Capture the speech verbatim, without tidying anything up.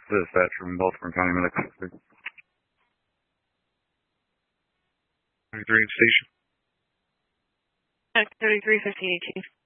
Dispatch from Baltimore County Medical Center. thirty-three station. thirty-three fifteen eighteen.